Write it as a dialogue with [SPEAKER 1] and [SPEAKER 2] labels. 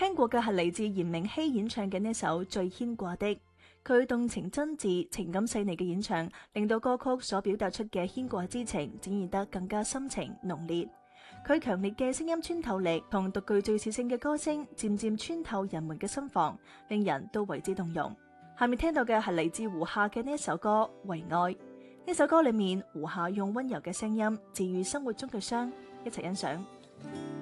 [SPEAKER 1] 聽過嘅係嚟自嚴明熙演唱嘅呢首《最牽掛的》，佢動情真摯、情感細膩嘅演唱，令到歌曲所表達出嘅牽掛之情展現得更加深情濃烈。佢強烈嘅聲音穿透力同獨具敘事性嘅歌聲，漸漸穿透人們嘅心房，令人都為之動容。下面聽到嘅係嚟自胡夏嘅呢一首歌《為愛》。呢首歌裏面，胡夏用溫柔嘅聲音治癒生活中嘅傷，一齊欣賞。